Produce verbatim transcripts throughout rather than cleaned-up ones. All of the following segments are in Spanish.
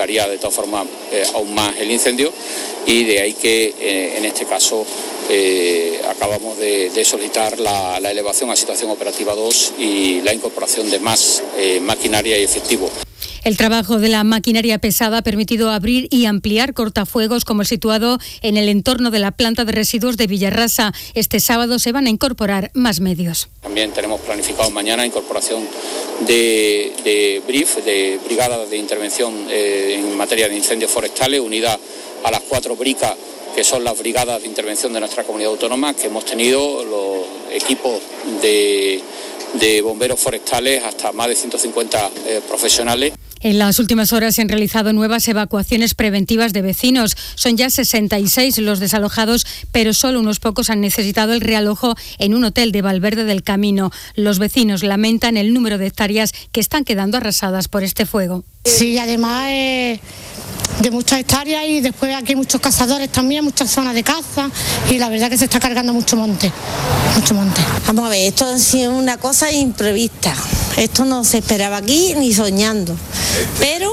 complicaría de todas formas eh, aún más el incendio, y de ahí que eh, en este caso eh, acabamos de, de solicitar la, la elevación a situación operativa dos y la incorporación de más eh, maquinaria y efectivo. El trabajo de la maquinaria pesada ha permitido abrir y ampliar cortafuegos como el situado en el entorno de la planta de residuos de Villarrasa. Este sábado se van a incorporar más medios. También tenemos planificado mañana incorporación de, de B R I F, de Brigada de Intervención eh, en materia de incendios forestales, unida a las cuatro bricas que son las brigadas de intervención de nuestra comunidad autónoma, que hemos tenido los equipos de, de bomberos forestales, hasta más de ciento cincuenta eh, profesionales. En las últimas horas se han realizado nuevas evacuaciones preventivas de vecinos. Son ya sesenta y seis los desalojados, pero solo unos pocos han necesitado el realojo en un hotel de Valverde del Camino. Los vecinos lamentan el número de hectáreas que están quedando arrasadas por este fuego. Sí, además eh, de muchas hectáreas, y después aquí hay muchos cazadores también, muchas zonas de caza, y la verdad que se está cargando mucho monte, mucho monte. Vamos a ver, esto ha sido una cosa imprevista. Esto no se esperaba aquí ni soñando. Pero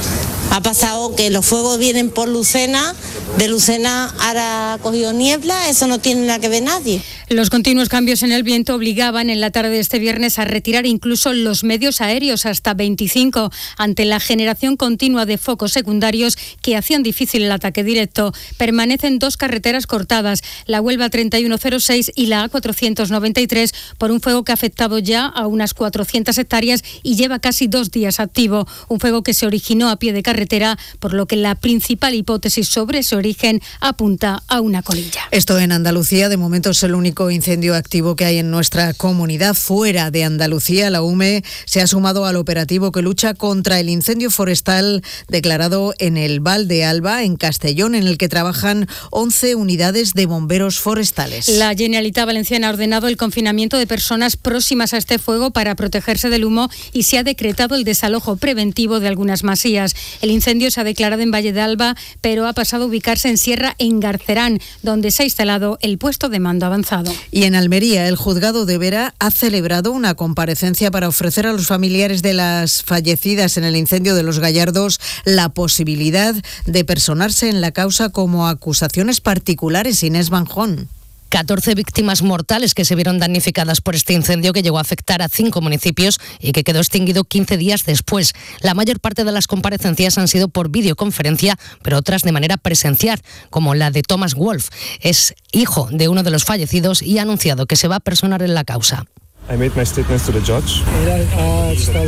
ha pasado que los fuegos vienen por Lucena, de Lucena ahora ha cogido niebla, eso no tiene nada que ver nadie. Los continuos cambios en el viento obligaban en la tarde de este viernes a retirar incluso los medios aéreos, hasta veinticinco, ante la generación continua de focos secundarios que hacían difícil el ataque directo. Permanecen dos carreteras cortadas, la Huelva treinta y uno cero seis y la A cuatrocientos noventa y tres, por un fuego que ha afectado ya a unas cuatrocientas hectáreas y lleva casi dos días activo. Un fuego que se originó a pie de carretera, por lo que la principal hipótesis sobre ese origen apunta a una colilla. Esto en Andalucía, de momento es el único incendio activo que hay en nuestra comunidad. Fuera de Andalucía, la U M E se ha sumado al operativo que lucha contra el incendio forestal declarado en el Val de Alba, en Castellón, en el que trabajan once unidades de bomberos forestales. La Generalitat Valenciana ha ordenado el confinamiento de personas próximas a este fuego para protegerse del humo, y se ha decretado el desalojo preventivo de algunas masías. El incendio se ha declarado en Valle de Alba, pero ha pasado a ubicarse en Sierra, en Garcerán, donde se ha instalado el puesto de mando avanzado. Y en Almería, el juzgado de Vera ha celebrado una comparecencia para ofrecer a los familiares de las fallecidas en el incendio de Los Gallardos la posibilidad de personarse en la causa como acusaciones particulares. Inés Banjón. catorce víctimas mortales que se vieron damnificadas por este incendio que llegó a afectar a cinco municipios y que quedó extinguido quince días después. La mayor parte de las comparecencias han sido por videoconferencia, pero otras de manera presencial, como la de Thomas Wolf. Es hijo de uno de los fallecidos y ha anunciado que se va a personar en la causa. I made my statements to the judge. Él ha, estado,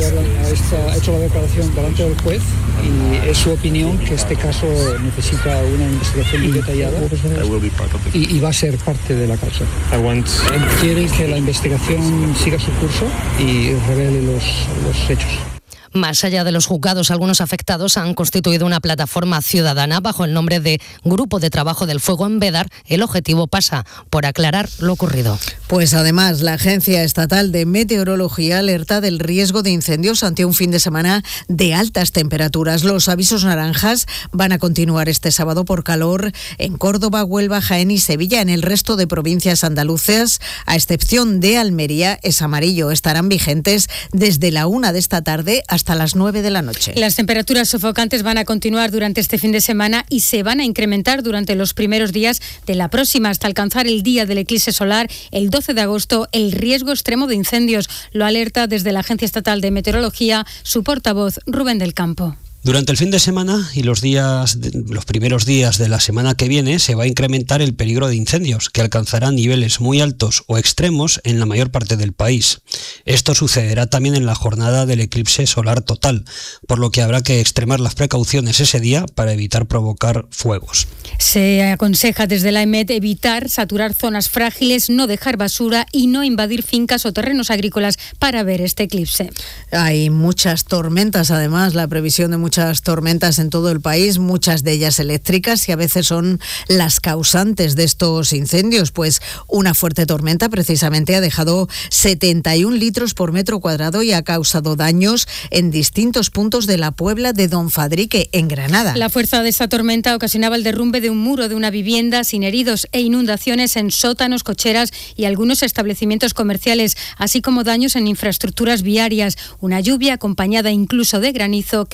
ha hecho la declaración delante del juez y es su opinión que este caso necesita una investigación muy detallada I will be part of it. y, y va a ser parte de la causa. I want... Él quiere que la investigación siga su curso y revele los, los hechos. Más allá de los juzgados, algunos afectados han constituido una plataforma ciudadana bajo el nombre de Grupo de Trabajo del Fuego en Bédar. El objetivo pasa por aclarar lo ocurrido. Pues además, la Agencia Estatal de Meteorología alerta del riesgo de incendios ante un fin de semana de altas temperaturas. Los avisos naranjas van a continuar este sábado por calor en Córdoba, Huelva, Jaén y Sevilla. En el resto de provincias andaluzas, a excepción de Almería, es amarillo. Estarán vigentes desde la una de esta tarde hasta hasta las nueve de la noche. Las temperaturas sofocantes van a continuar durante este fin de semana y se van a incrementar durante los primeros días de la próxima, hasta alcanzar el día del eclipse solar, el doce de agosto, el riesgo extremo de incendios. Lo alerta desde la Agencia Estatal de Meteorología su portavoz, Rubén del Campo. Durante el fin de semana y los días, los primeros días de la semana que viene se va a incrementar el peligro de incendios, que alcanzarán niveles muy altos o extremos en la mayor parte del país. Esto sucederá también en la jornada del eclipse solar total, por lo que habrá que extremar las precauciones ese día para evitar provocar fuegos. Se aconseja desde la EMET evitar saturar zonas frágiles, no dejar basura y no invadir fincas o terrenos agrícolas para ver este eclipse. Hay muchas tormentas, además, la previsión de muchas muchas tormentas en todo el país, muchas de ellas eléctricas, y a veces son las causantes de estos incendios. Pues una fuerte tormenta precisamente ha dejado setenta y un litros por metro cuadrado y ha causado daños en distintos puntos de la Puebla de Don Fadrique, en Granada. La fuerza de esta tormenta ocasionaba el derrumbe de un muro de una vivienda, sin heridos, e inundaciones en sótanos, cocheras y algunos establecimientos comerciales, así como daños en infraestructuras viarias. Una lluvia acompañada incluso de granizo que sorprendió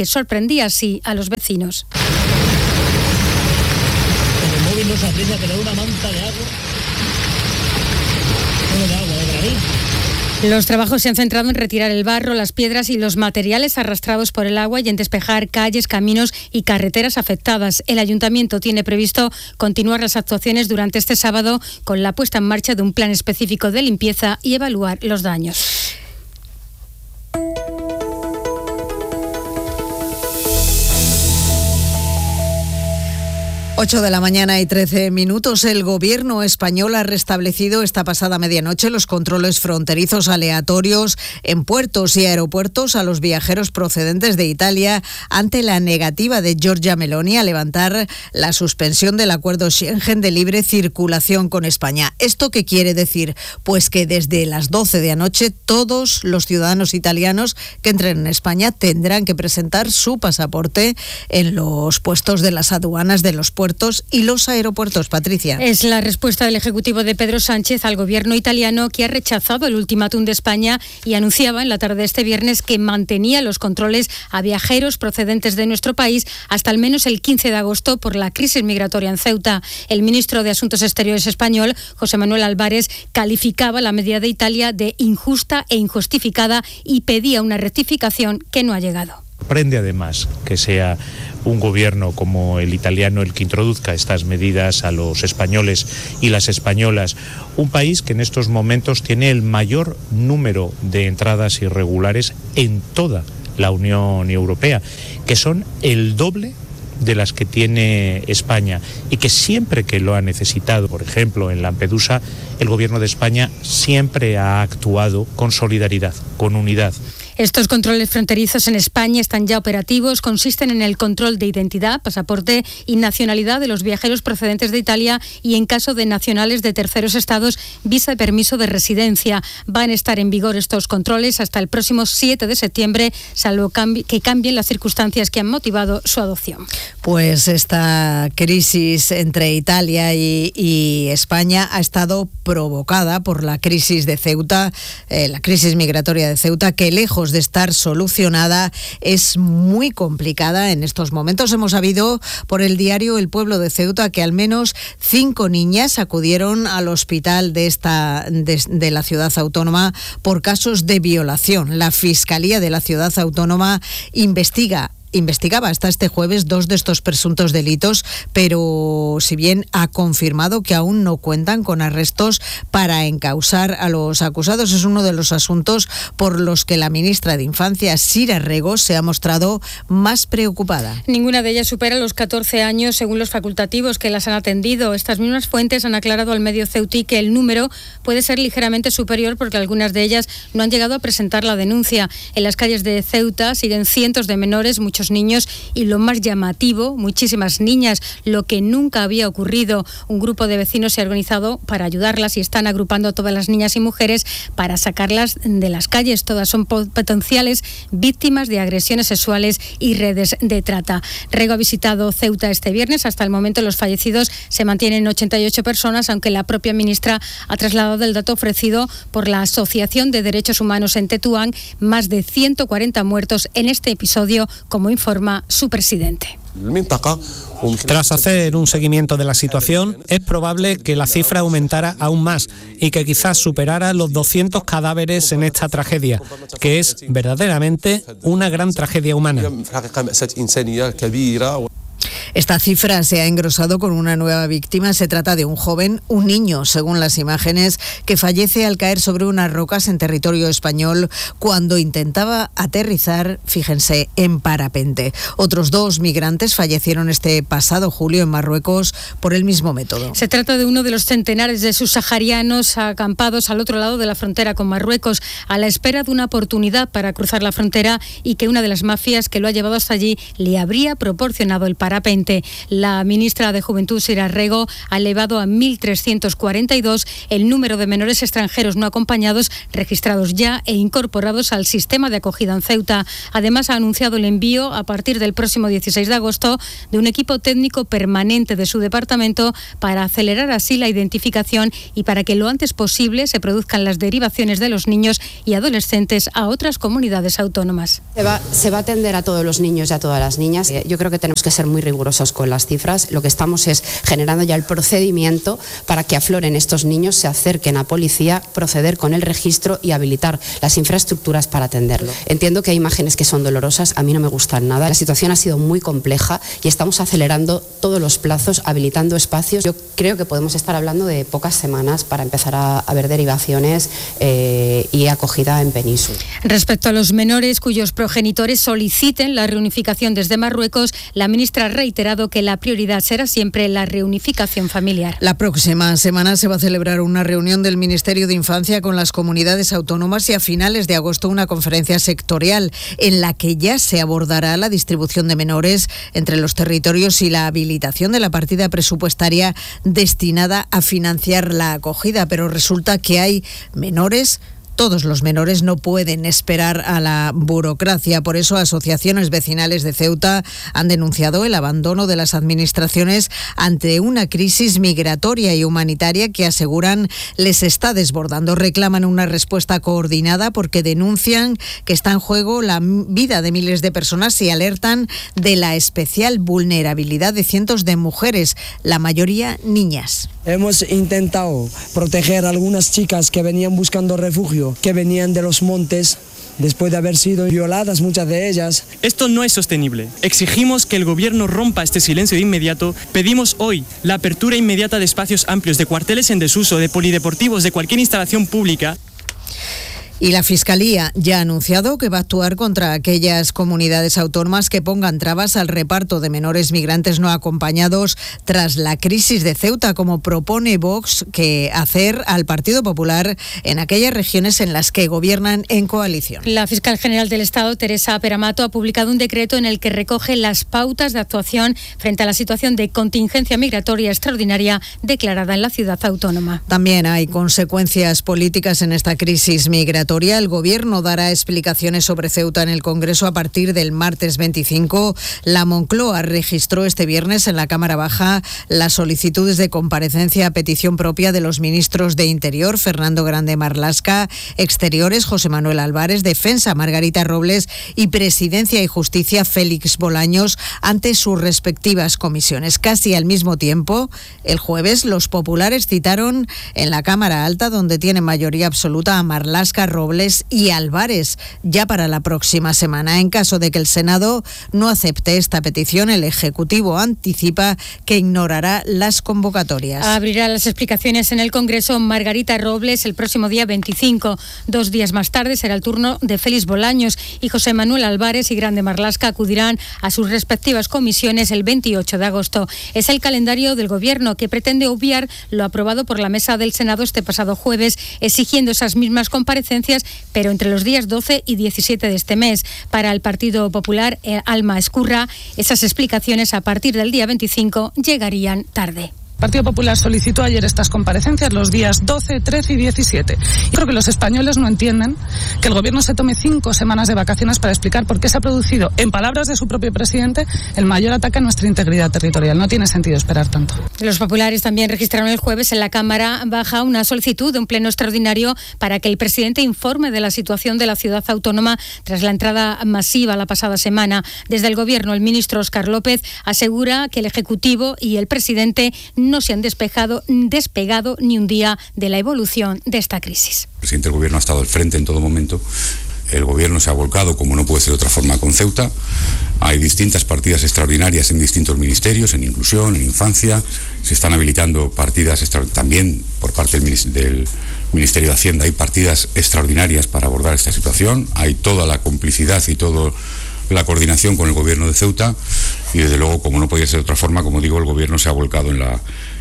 sorprendía así a los vecinos. El móvil no se aprecia, pero una manta de agua. No de agua, de granizo. Los trabajos se han centrado en retirar el barro, las piedras y los materiales arrastrados por el agua y en despejar calles, caminos y carreteras afectadas. El ayuntamiento tiene previsto continuar las actuaciones durante este sábado con la puesta en marcha de un plan específico de limpieza y evaluar los daños. ocho de la mañana y trece minutos. El gobierno español ha restablecido esta pasada medianoche los controles fronterizos aleatorios en puertos y aeropuertos a los viajeros procedentes de Italia ante la negativa de Giorgia Meloni a levantar la suspensión del acuerdo Schengen de libre circulación con España. ¿Esto qué quiere decir? Pues que desde las doce de anoche todos los ciudadanos italianos que entren en España tendrán que presentar su pasaporte en los puestos de las aduanas de los puertos y los aeropuertos. Patricia. Es la respuesta del Ejecutivo de Pedro Sánchez al gobierno italiano, que ha rechazado el ultimátum de España y anunciaba en la tarde de este viernes que mantenía los controles a viajeros procedentes de nuestro país hasta al menos el quince de agosto por la crisis migratoria en Ceuta. El ministro de Asuntos Exteriores español, José Manuel Álvarez, calificaba la medida de Italia de injusta e injustificada y pedía una rectificación que no ha llegado. Sorprende además que sea un gobierno como el italiano el que introduzca estas medidas a los españoles y las españolas, un país que en estos momentos tiene el mayor número de entradas irregulares en toda la Unión Europea, que son el doble de las que tiene España y que siempre que lo ha necesitado, por ejemplo en Lampedusa, el gobierno de España siempre ha actuado con solidaridad, con unidad. Estos controles fronterizos en España están ya operativos. Consisten en el control de identidad, pasaporte y nacionalidad de los viajeros procedentes de Italia y, en caso de nacionales de terceros estados, visa de permiso de residencia. Van a estar en vigor estos controles hasta el próximo siete de septiembre, salvo cambi- que cambien las circunstancias que han motivado su adopción. Pues esta crisis entre Italia y, y España ha estado provocada por la crisis de Ceuta, eh, la crisis migratoria de Ceuta, que lejos de estar solucionada es muy complicada en estos momentos. Hemos sabido por el diario El Pueblo de Ceuta que al menos cinco niñas acudieron al hospital de esta de, de la ciudad autónoma por casos de violación. La Fiscalía de la ciudad autónoma investiga Investigaba hasta este jueves dos de estos presuntos delitos, pero si bien ha confirmado que aún no cuentan con arrestos para encausar a los acusados, es uno de los asuntos por los que la ministra de Infancia, Sira Rego, se ha mostrado más preocupada. Ninguna de ellas supera los catorce años, según los facultativos que las han atendido. Estas mismas fuentes han aclarado al medio ceutí que el número puede ser ligeramente superior porque algunas de ellas no han llegado a presentar la denuncia. En las calles de Ceuta siguen cientos de menores, muchos niños y, lo más llamativo, muchísimas niñas, lo que nunca había ocurrido. Un grupo de vecinos se ha organizado para ayudarlas y están agrupando a todas las niñas y mujeres para sacarlas de las calles. Todas son potenciales víctimas de agresiones sexuales y redes de trata. Rego ha visitado Ceuta este viernes. Hasta el momento los fallecidos se mantienen en ochenta y ocho personas, aunque la propia ministra ha trasladado el dato ofrecido por la Asociación de Derechos Humanos en Tetuán, más de ciento cuarenta muertos en este episodio, como informa su presidente. Tras hacer un seguimiento de la situación, es probable que la cifra aumentara aún más y que quizás superara los doscientos cadáveres en esta tragedia, que es verdaderamente una gran tragedia humana. Esta cifra se ha engrosado con una nueva víctima. Se trata de un joven, un niño, según las imágenes, que fallece al caer sobre unas rocas en territorio español cuando intentaba aterrizar, fíjense, en parapente. Otros dos migrantes fallecieron este pasado julio en Marruecos por el mismo método. Se trata de uno de los centenares de subsaharianos acampados al otro lado de la frontera con Marruecos, a la espera de una oportunidad para cruzar la frontera y que una de las mafias que lo ha llevado hasta allí le habría proporcionado el parapente. veinte. La ministra de Juventud, Sira Rego, ha elevado a mil trescientos cuarenta y dos el número de menores extranjeros no acompañados registrados ya e incorporados al sistema de acogida en Ceuta. Además, ha anunciado el envío a partir del próximo dieciséis de agosto de un equipo técnico permanente de su departamento para acelerar así la identificación y para que lo antes posible se produzcan las derivaciones de los niños y adolescentes a otras comunidades autónomas. Se va, se va a atender a todos los niños y a todas las niñas. Yo creo que tenemos que ser muy rigurosos con las cifras. Lo que estamos es generando ya el procedimiento para que afloren estos niños, se acerquen a policía, proceder con el registro y habilitar las infraestructuras para atenderlo. Entiendo que hay imágenes que son dolorosas, a mí no me gustan nada. La situación ha sido muy compleja y estamos acelerando todos los plazos, habilitando espacios. Yo creo que podemos estar hablando de pocas semanas para empezar a, a ver derivaciones eh, y acogida en península. Respecto a los menores cuyos progenitores soliciten la reunificación desde Marruecos, la ministra ha reiterado que la prioridad será siempre la reunificación familiar. La próxima semana se va a celebrar una reunión del Ministerio de Infancia con las comunidades autónomas y a finales de agosto una conferencia sectorial en la que ya se abordará la distribución de menores entre los territorios y la habilitación de la partida presupuestaria destinada a financiar la acogida. Pero resulta que hay menores. Todos los menores no pueden esperar a la burocracia. Por eso, asociaciones vecinales de Ceuta han denunciado el abandono de las administraciones ante una crisis migratoria y humanitaria que aseguran les está desbordando. Reclaman una respuesta coordinada porque denuncian que está en juego la vida de miles de personas y alertan de la especial vulnerabilidad de cientos de mujeres, la mayoría niñas. Hemos intentado proteger a algunas chicas que venían buscando refugio, que venían de los montes después de haber sido violadas, muchas de ellas. Esto no es sostenible. Exigimos que el gobierno rompa este silencio de inmediato. Pedimos hoy la apertura inmediata de espacios amplios, de cuarteles en desuso, de polideportivos, de cualquier instalación pública. Y la Fiscalía ya ha anunciado que va a actuar contra aquellas comunidades autónomas que pongan trabas al reparto de menores migrantes no acompañados tras la crisis de Ceuta, como propone Vox que hacer al Partido Popular en aquellas regiones en las que gobiernan en coalición. La fiscal general del Estado, Teresa Peramato, ha publicado un decreto en el que recoge las pautas de actuación frente a la situación de contingencia migratoria extraordinaria declarada en la ciudad autónoma. También hay consecuencias políticas en esta crisis migratoria. El Gobierno dará explicaciones sobre Ceuta en el Congreso a partir del martes veinticinco. La Moncloa registró este viernes en la Cámara Baja las solicitudes de comparecencia a petición propia de los ministros de Interior, Fernando Grande Marlaska, Exteriores, José Manuel Álvarez, Defensa, Margarita Robles y Presidencia y Justicia, Félix Bolaños, ante sus respectivas comisiones. Casi al mismo tiempo, el jueves, los populares citaron en la Cámara Alta, donde tienen mayoría absoluta, a Marlaska, Robles y Álvarez ya para la próxima semana. En caso de que el Senado no acepte esta petición, el Ejecutivo anticipa que ignorará las convocatorias. Abrirá las explicaciones en el Congreso Margarita Robles el próximo día veinticinco. Dos días más tarde será el turno de Félix Bolaños y José Manuel Álvarez y Grande Marlaska acudirán a sus respectivas comisiones el veintiocho de agosto. Es el calendario del Gobierno que pretende obviar lo aprobado por la Mesa del Senado este pasado jueves, exigiendo esas mismas comparecencias, pero entre los días doce y diecisiete de este mes. Para el Partido Popular, eh, Alma Escurra, esas explicaciones a partir del día veinticinco llegarían tarde. El Partido Popular solicitó ayer estas comparecencias los días doce, trece y diecisiete. Y creo que los españoles no entienden que el Gobierno se tome cinco semanas de vacaciones para explicar por qué se ha producido, en palabras de su propio presidente, el mayor ataque a nuestra integridad territorial. No tiene sentido esperar tanto. Los populares también registraron el jueves en la Cámara Baja una solicitud de un pleno extraordinario para que el presidente informe de la situación de la ciudad autónoma tras la entrada masiva la pasada semana. Desde el Gobierno, el ministro Óscar López asegura que el Ejecutivo y el presidente no se han despejado, despegado ni un día de la evolución de esta crisis. El presidente del Gobierno ha estado al frente en todo momento. El Gobierno se ha volcado, como no puede ser de otra forma, con Ceuta. Hay distintas partidas extraordinarias en distintos ministerios, en inclusión, en infancia. Se están habilitando partidas también por parte del, del Ministerio de Hacienda. Hay partidas extraordinarias para abordar esta situación. Hay toda la complicidad y toda la coordinación con el Gobierno de Ceuta. Y desde luego, como no podía ser de otra forma, como digo, el Gobierno se ha volcado en la,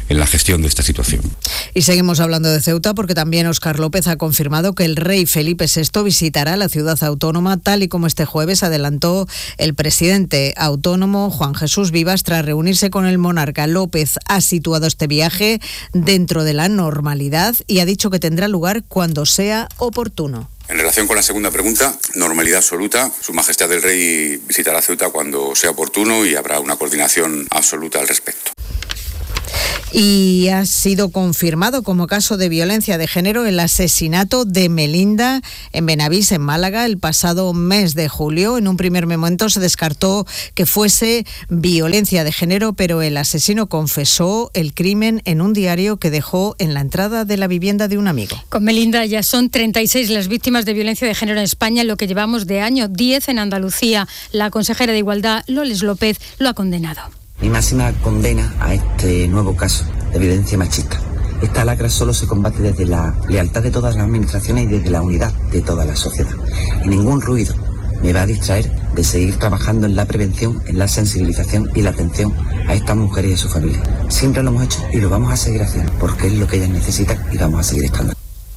en la gestión de esta situación. Y seguimos hablando de Ceuta porque también Óscar López ha confirmado que el rey Felipe sexto visitará la ciudad autónoma, tal y como este jueves adelantó el presidente autónomo Juan Jesús Vivas tras reunirse con el monarca. López ha situado este viaje dentro de la normalidad y ha dicho que tendrá lugar cuando sea oportuno. En relación con la segunda pregunta, normalidad absoluta. Su Majestad el Rey visitará Ceuta cuando sea oportuno y habrá una coordinación absoluta al respecto. Y ha sido confirmado como caso de violencia de género el asesinato de Melinda en Benavís, en Málaga, el pasado mes de julio. En un primer momento se descartó que fuese violencia de género, pero el asesino confesó el crimen en un diario que dejó en la entrada de la vivienda de un amigo. Con Melinda ya son treinta y seis las víctimas de violencia de género en España, en lo que llevamos de año, diez en Andalucía. La consejera de Igualdad, Loles López, lo ha condenado. Mi máxima condena a este nuevo caso de violencia machista. Esta lacra solo se combate desde la lealtad de todas las administraciones y desde la unidad de toda la sociedad. Y ningún ruido me va a distraer de seguir trabajando en la prevención, en la sensibilización y la atención a estas mujeres y a su familia. Siempre lo hemos hecho y lo vamos a seguir haciendo porque es lo que ellas necesitan y vamos a seguir estando.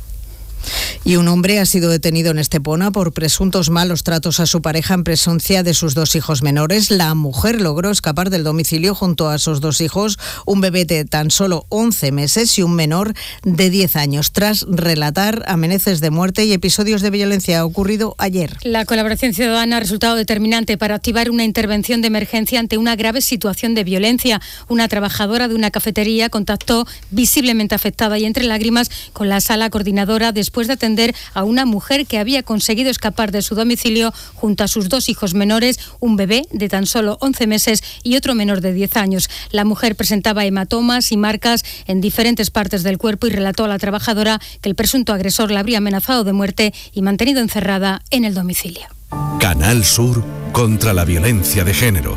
Y un hombre ha sido detenido en Estepona por presuntos malos tratos a su pareja en presencia de sus dos hijos menores. La mujer logró escapar del domicilio junto a sus dos hijos, un bebé de tan solo once meses y un menor de diez años, tras relatar amenazas de muerte y episodios de violencia ocurrido ayer. La colaboración ciudadana ha resultado determinante para activar una intervención de emergencia ante una grave situación de violencia. Una trabajadora de una cafetería contactó visiblemente afectada y entre lágrimas con la sala coordinadora después de atender a una mujer que había conseguido escapar de su domicilio junto a sus dos hijos menores, un bebé de tan solo once meses y otro menor de diez años. La mujer presentaba hematomas y marcas en diferentes partes del cuerpo y relató a la trabajadora que el presunto agresor la habría amenazado de muerte y mantenido encerrada en el domicilio. Canal Sur contra la violencia de género.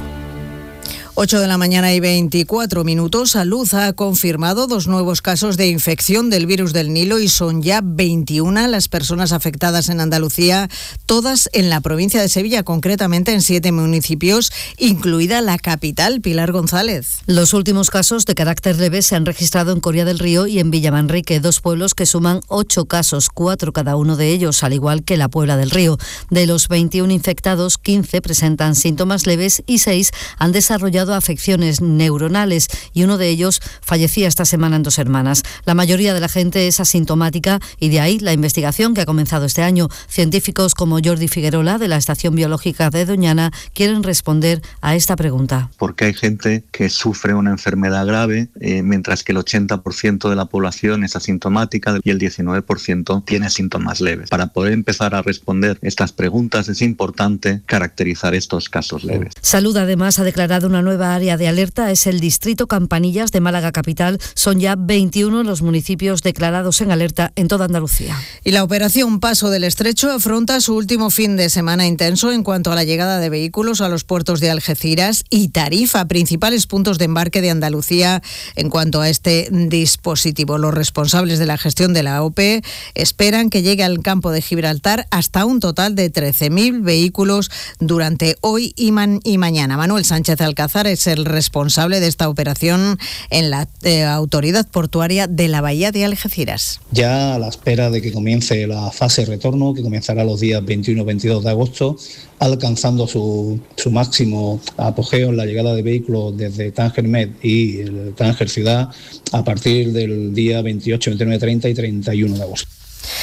ocho de la mañana y veinticuatro minutos. Salud ha confirmado dos nuevos casos de infección del virus del Nilo y son ya veintiuna las personas afectadas en Andalucía, todas en la provincia de Sevilla, concretamente en siete municipios, incluida la capital, Pilar González. Los últimos casos de carácter leve se han registrado en Coria del Río y en Villamanrique, dos pueblos que suman ocho casos, cuatro cada uno de ellos, al igual que la Puebla del Río. De los veintiuno infectados, quince presentan síntomas leves y seis han desarrollado afecciones neuronales y uno de ellos fallecía esta semana en Dos Hermanas. La mayoría de la gente es asintomática y de ahí la investigación que ha comenzado este año. Científicos como Jordi Figuerola de la Estación Biológica de Doñana quieren responder a esta pregunta. Porque hay gente que sufre una enfermedad grave, eh, mientras que el ochenta por ciento de la población es asintomática y el diecinueve por ciento tiene síntomas leves. Para poder empezar a responder estas preguntas es importante caracterizar estos casos leves. Salud además ha declarado una nueva área de alerta, es el distrito Campanillas de Málaga capital. Son ya veintiuno los municipios declarados en alerta en toda Andalucía. Y la operación Paso del Estrecho afronta su último fin de semana intenso en cuanto a la llegada de vehículos a los puertos de Algeciras y Tarifa, principales puntos de embarque de Andalucía. En cuanto a este dispositivo, los responsables de la gestión de la O P E esperan que llegue al campo de Gibraltar hasta un total de trece mil vehículos durante hoy y, man- y mañana. Manuel Sánchez Alcázar es el responsable de esta operación en la eh, Autoridad Portuaria de la Bahía de Algeciras. Ya a la espera de que comience la fase de retorno, que comenzará los días veintiuno y veintidós de agosto, alcanzando su, su máximo apogeo en la llegada de vehículos desde Tánger Med y el Tánger Ciudad a partir del día veintiocho, veintinueve, treinta y treinta y uno de agosto.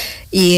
Y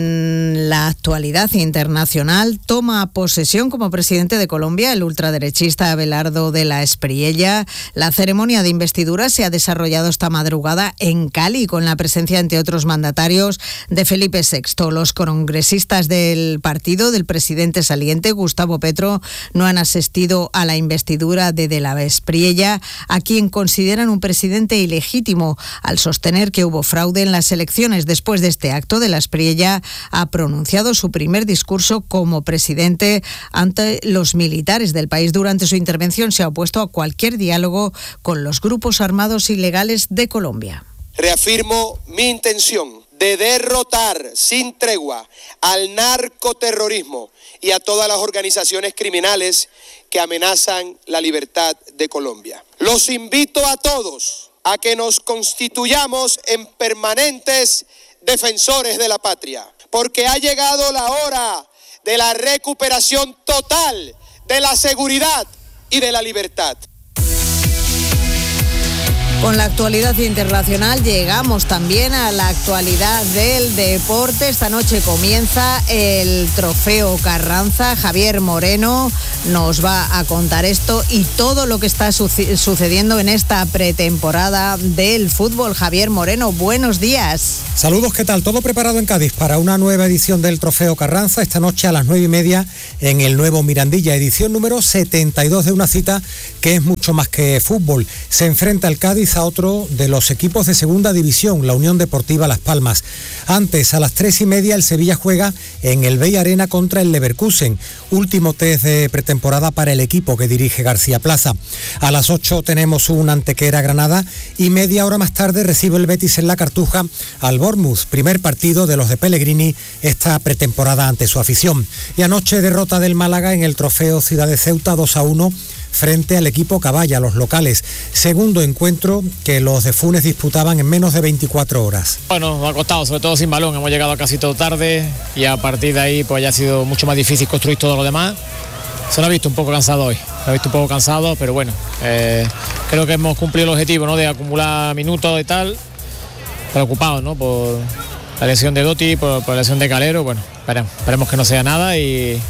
en la actualidad internacional toma posesión como presidente de Colombia el ultraderechista Abelardo de la Espriella. La ceremonia de investidura se ha desarrollado esta madrugada en Cali con la presencia, entre otros mandatarios, de Felipe sexto. Los congresistas del partido del presidente saliente, Gustavo Petro, no han asistido a la investidura de de la Espriella, a quien consideran un presidente ilegítimo al sostener que hubo fraude en las elecciones. Después de este acto, de la Espriella ha pronunciado su primer discurso como presidente ante los militares del país. Durante su intervención se ha opuesto a cualquier diálogo con los grupos armados ilegales de Colombia. Reafirmo mi intención de derrotar sin tregua al narcoterrorismo y a todas las organizaciones criminales que amenazan la libertad de Colombia. Los invito a todos a que nos constituyamos en permanentes defensores de la patria, porque ha llegado la hora de la recuperación total de la seguridad y de la libertad. Con la actualidad internacional llegamos también a la actualidad del deporte. Esta noche comienza el Trofeo Carranza. Javier Moreno nos va a contar esto y todo lo que está sucediendo en esta pretemporada del fútbol. Javier Moreno, buenos días. Saludos, ¿qué tal? Todo preparado en Cádiz para una nueva edición del Trofeo Carranza. Esta noche a las nueve y media en el nuevo Mirandilla, edición número setenta y dos de una cita que es mucho más que fútbol. Se enfrenta el Cádiz a otro de los equipos de segunda división, la Unión Deportiva Las Palmas. Antes, a las tres y media, el Sevilla juega en el Bey Arena contra el Leverkusen. Último test de pretemporada para el equipo que dirige García Plaza. A las ocho tenemos un Antequera Granada y media hora más tarde recibe el Betis en la Cartuja al Bournemouth, primer partido de los de Pellegrini esta pretemporada ante su afición. Y anoche derrota del Málaga en el Trofeo Ciudad de Ceuta dos a uno frente al equipo Caballa, los locales. Segundo encuentro que los de Funes disputaban en menos de veinticuatro horas. Bueno, nos ha costado, sobre todo sin balón, hemos llegado casi todo tarde y a partir de ahí pues ya ha sido mucho más difícil construir todo lo demás. Se lo ha visto un poco cansado hoy, se ha visto un poco cansado, pero bueno, eh, creo que hemos cumplido el objetivo, ¿no?, de acumular minutos y tal, preocupados, ¿no?, por la lesión de Dotti, por, por la lesión de Calero. Bueno, esperemos, esperemos que no sea nada y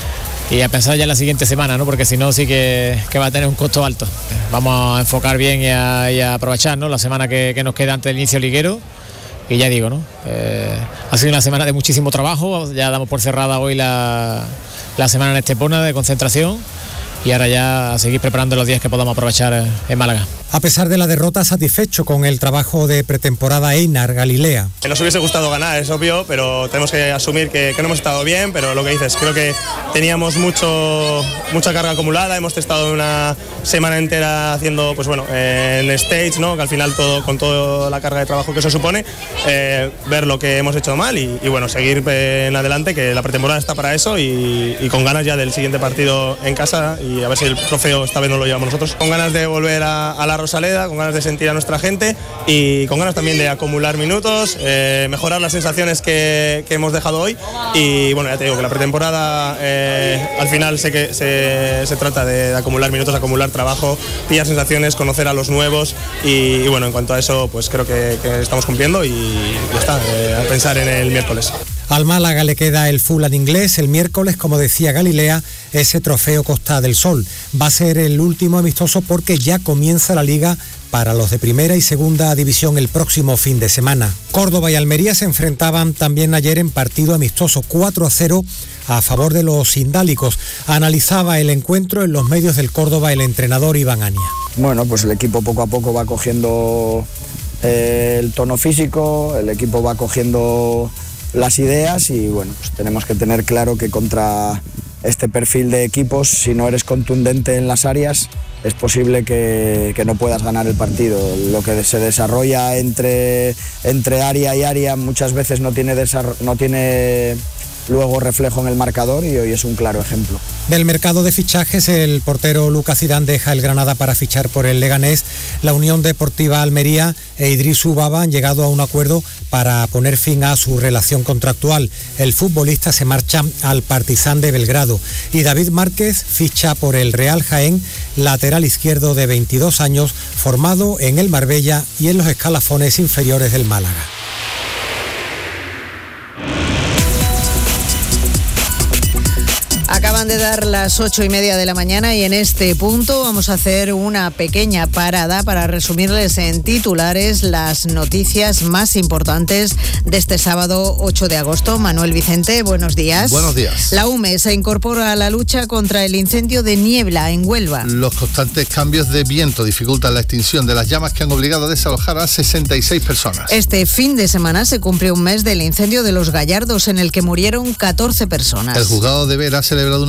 Y a pensar ya en la siguiente semana, ¿no? Porque si no sí que, que va a tener un costo alto. Vamos a enfocar bien y a, y a aprovechar, ¿no?, la semana que, que nos queda antes del inicio liguero. Y ya digo, ¿no? Eh, ha sido una semana de muchísimo trabajo. Ya damos por cerrada hoy la, la semana en Estepona de concentración. Y ahora ya a seguir preparando los días que podamos aprovechar en Málaga. A pesar de la derrota, satisfecho con el trabajo de pretemporada Einar Galilea. Nos hubiese gustado ganar, es obvio, pero tenemos que asumir que, que no hemos estado bien, pero lo que dices, creo que teníamos mucho, mucha carga acumulada, hemos estado una semana entera haciendo, pues bueno, eh, en stage, ¿no?, que al final todo, con toda la carga de trabajo que eso supone, eh, ver lo que hemos hecho mal y, y bueno, seguir eh, en adelante, que la pretemporada está para eso y, y con ganas ya del siguiente partido en casa y a ver si el trofeo esta vez no lo llevamos nosotros. Con ganas de volver a, a la Rosaleda, con ganas de sentir a nuestra gente y con ganas también de acumular minutos, eh, mejorar las sensaciones que, que hemos dejado hoy y bueno, ya te digo que la pretemporada eh, al final sé que se, se trata de, de acumular minutos, acumular trabajo, pillar sensaciones, conocer a los nuevos y, y bueno, en cuanto a eso pues creo que, que estamos cumpliendo y ya está, eh, a pensar en el miércoles. Al Málaga le queda el Fulham inglés el miércoles, como decía Galilea, ese trofeo Costa del Sol. Va a ser el último amistoso porque ya comienza la liga para los de primera y segunda división el próximo fin de semana. Córdoba y Almería se enfrentaban también ayer en partido amistoso cuatro a cero a favor de los sindálicos. Analizaba el encuentro en los medios del Córdoba el entrenador Iván Ania. Bueno, pues el equipo poco a poco va cogiendo eh, el tono físico, el equipo va cogiendo las ideas y bueno, pues tenemos que tener claro que contra este perfil de equipos, si no eres contundente en las áreas, es posible que, que no puedas ganar el partido. Lo que se desarrolla entre, entre área y área muchas veces no tiene, desarro- no tiene luego reflejo en el marcador y hoy es un claro ejemplo. Del mercado de fichajes, el portero Lucas Zidane deja el Granada para fichar por el Leganés. La Unión Deportiva Almería e Idrisu Baba han llegado a un acuerdo para poner fin a su relación contractual. El futbolista se marcha al Partizan de Belgrado y David Márquez ficha por el Real Jaén, lateral izquierdo de veintidós años, formado en el Marbella y en los escalafones inferiores del Málaga. Acaban de dar las ocho y media de la mañana y en este punto vamos a hacer una pequeña parada para resumirles en titulares las noticias más importantes de este sábado ocho de agosto. Manuel Vicente, buenos días. Buenos días. La U M E se incorpora a la lucha contra el incendio de Niebla en Huelva. Los constantes cambios de viento dificultan la extinción de las llamas que han obligado a desalojar a sesenta y seis personas. Este fin de semana se cumplió un mes del incendio de Los Gallardos en el que murieron catorce personas. El juzgado de Vera ha celebrado una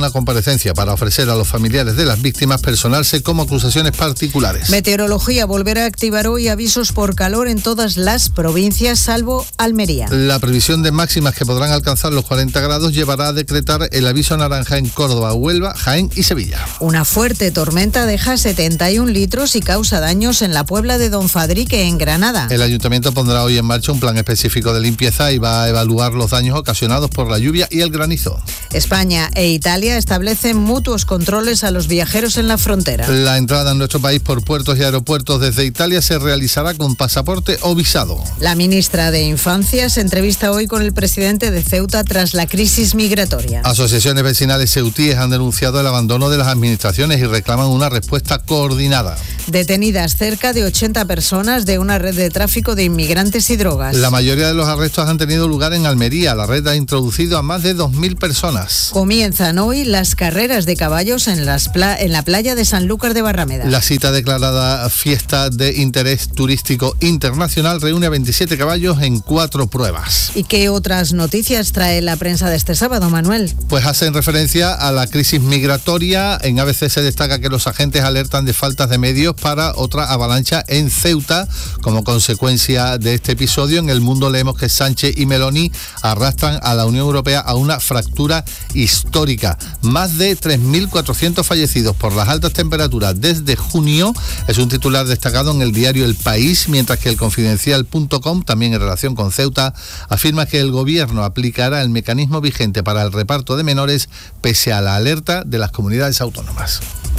una comparecencia para ofrecer a los familiares de las víctimas personarse como acusaciones particulares. Meteorología volverá a activar hoy avisos por calor en todas las provincias, salvo Almería. La previsión de máximas que podrán alcanzar los cuarenta grados llevará a decretar el aviso naranja en Córdoba, Huelva, Jaén y Sevilla. Una fuerte tormenta deja setenta y un litros y causa daños en la Puebla de Don Fadrique, en Granada. El ayuntamiento pondrá hoy en marcha un plan específico de limpieza y va a evaluar los daños ocasionados por la lluvia y el granizo. España e Italia establecen mutuos controles a los viajeros en la frontera. La entrada en nuestro país por puertos y aeropuertos desde Italia se realizará con pasaporte o visado. La ministra de Infancia se entrevista hoy con el presidente de Ceuta tras la crisis migratoria. Asociaciones vecinales ceutíes han denunciado el abandono de las administraciones y reclaman una respuesta coordinada. Detenidas cerca de ochenta personas de una red de tráfico de inmigrantes y drogas. La mayoría de los arrestos han tenido lugar en Almería. La red ha introducido a más de dos mil personas. Comienzan hoy las carreras de caballos en, las pla- en la playa de Sanlúcar de Barrameda. La cita declarada Fiesta de Interés Turístico Internacional reúne a veintisiete caballos en cuatro pruebas. ¿Y qué otras noticias trae la prensa de este sábado, Manuel? Pues hacen referencia a la crisis migratoria. En A B C se destaca que los agentes alertan de faltas de medios para otra avalancha en Ceuta. Como consecuencia de este episodio, en El Mundo leemos que Sánchez y Meloni arrastran a la Unión Europea a una fractura histórica. Más de tres mil cuatrocientos fallecidos por las altas temperaturas desde junio es un titular destacado en el diario El País, mientras que el Confidencial punto com, también en relación con Ceuta, afirma que el gobierno aplicará el mecanismo vigente para el reparto de menores pese a la alerta de las comunidades autónomas.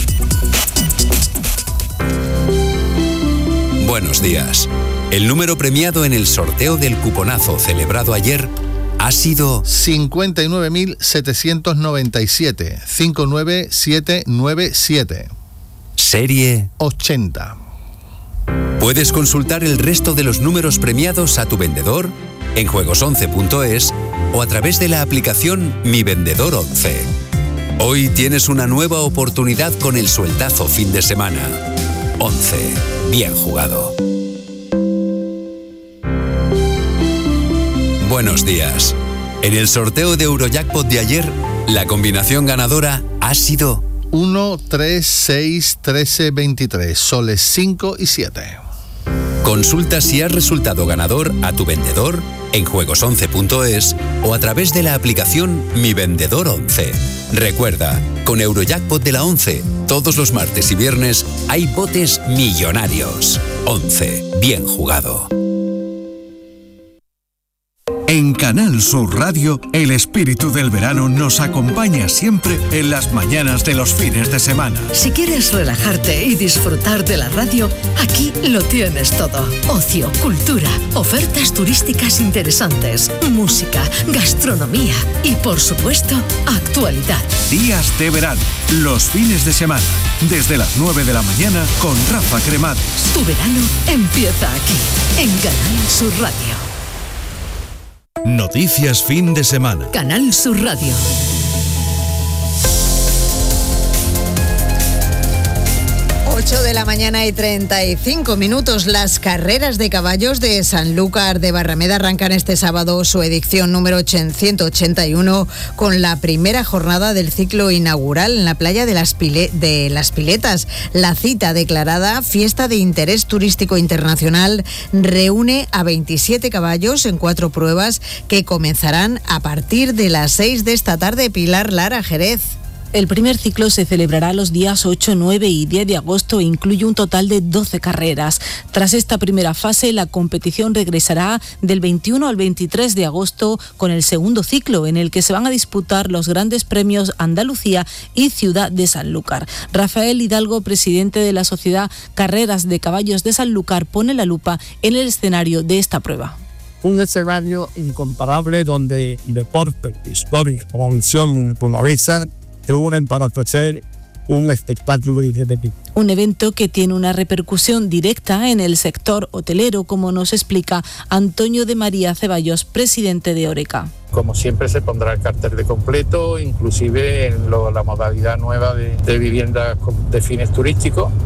Buenos días. El número premiado en el sorteo del cuponazo celebrado ayer ha sido cincuenta y nueve mil setecientos noventa y siete, cinco nueve siete nueve siete. Serie ochenta. Puedes consultar el resto de los números premiados a tu vendedor en juegos once punto es o a través de la aplicación Mi Vendedor once. Hoy tienes una nueva oportunidad con el sueldazo fin de semana. once. Bien jugado. Buenos días. En el sorteo de Eurojackpot de ayer, la combinación ganadora ha sido uno, tres, seis, trece, veintitrés, soles cinco y siete. Consulta si has resultado ganador a tu vendedor en juegos once punto es o a través de la aplicación Mi Vendedor once. Recuerda, con Eurojackpot de la once, todos los martes y viernes hay botes millonarios. once. Bien jugado. En Canal Sur Radio, el espíritu del verano nos acompaña siempre en las mañanas de los fines de semana. Si quieres relajarte y disfrutar de la radio, aquí lo tienes todo. Ocio, cultura, ofertas turísticas interesantes, música, gastronomía y, por supuesto, actualidad. Días de verano, los fines de semana, desde las nueve de la mañana con Rafa Cremades. Tu verano empieza aquí, en Canal Sur Radio. Noticias fin de semana. Canal Sur Radio. ocho de la mañana y treinta y cinco minutos. Las carreras de caballos de Sanlúcar de Barrameda arrancan este sábado su edición número ciento ochenta y uno con la primera jornada del ciclo inaugural en la playa de las, Pile- de las Piletas. La cita declarada Fiesta de Interés Turístico Internacional reúne a veintisiete caballos en cuatro pruebas que comenzarán a partir de las seis de esta tarde. Pilar Lara, Jerez. El primer ciclo se celebrará los días ocho, nueve y diez de agosto e incluye un total de doce carreras. Tras esta primera fase, la competición regresará del veintiuno al veintitrés de agosto con el segundo ciclo, en el que se van a disputar los grandes premios Andalucía y Ciudad de Sanlúcar. Rafael Hidalgo, presidente de la Sociedad Carreras de Caballos de Sanlúcar, pone la lupa en el escenario de esta prueba. Un escenario incomparable donde deporte, historia, promoción, popularidad se unen para ofrecer un espectáculo de Un evento que tiene una repercusión directa en el sector hotelero, como nos explica Antonio de María Ceballos, presidente de Oreca. Como siempre se pondrá el cartel de completo, inclusive en lo, la modalidad nueva de, de viviendas de fines turísticos,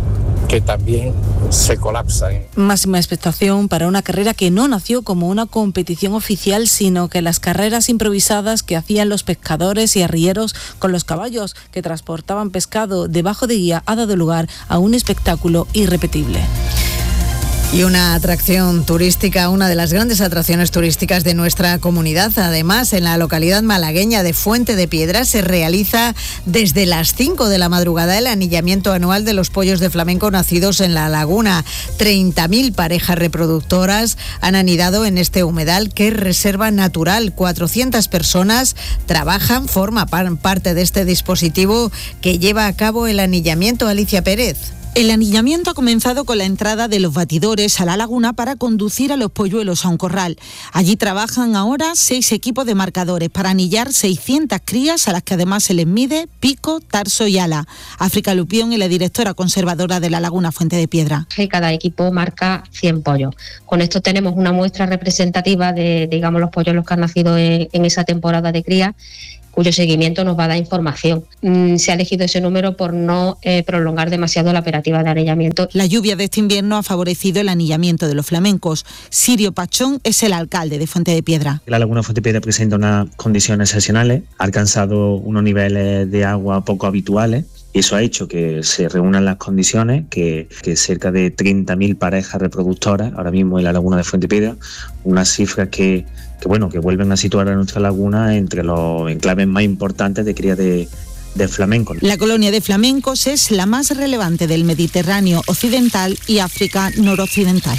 que también se colapsan. Máxima expectación para una carrera que no nació como una competición oficial, sino que las carreras improvisadas que hacían los pescadores y arrieros con los caballos que transportaban pescado debajo de guía ha dado lugar a un espectáculo irrepetible. Y una atracción turística, una de las grandes atracciones turísticas de nuestra comunidad. Además, en la localidad malagueña de Fuente de Piedra se realiza desde las cinco de la madrugada el anillamiento anual de los pollos de flamenco nacidos en la laguna. treinta mil parejas reproductoras han anidado en este humedal que es reserva natural. cuatrocientas personas trabajan, forman parte de este dispositivo que lleva a cabo el anillamiento. Alicia Pérez. El anillamiento ha comenzado con la entrada de los batidores a la laguna para conducir a los polluelos a un corral. Allí trabajan ahora seis equipos de marcadores para anillar seiscientas crías a las que además se les mide pico, tarso y ala. África Lupión es la directora conservadora de la laguna Fuente de Piedra. Cada equipo marca cien pollos. Con esto tenemos una muestra representativa de, digamos, los polluelos que han nacido en, en esa temporada de cría, cuyo seguimiento nos va a dar información. Mm, se ha elegido ese número por no eh, prolongar demasiado la operativa de anillamiento. La lluvia de este invierno ha favorecido el anillamiento de los flamencos. Sirio Pachón es el alcalde de Fuente de Piedra. La laguna Fuente de Piedra presenta unas condiciones excepcionales, ha alcanzado unos niveles de agua poco habituales. Y eso ha hecho que se reúnan las condiciones, que, que cerca de treinta mil parejas reproductoras, ahora mismo en la laguna de Fuente de Piedra, unas cifras que, que, bueno, que vuelven a situar a nuestra laguna entre los enclaves más importantes de cría de, de flamencos. La colonia de flamencos es la más relevante del Mediterráneo occidental y África noroccidental.